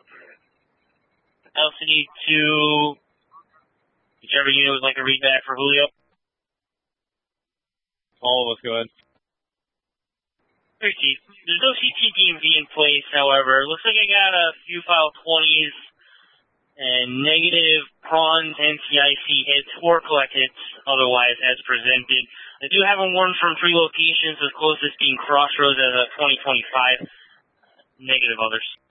LCD2, whichever unit would like to read back for Julio. All of us, go ahead. Here, Chief. There's no CCTV in place, however. Looks like I got a few file 20s and negative prawns, NCIC hits, or collect hits, otherwise as presented. I do have them warned from 3 locations, the closest being Crossroads as a 2025. Negative others.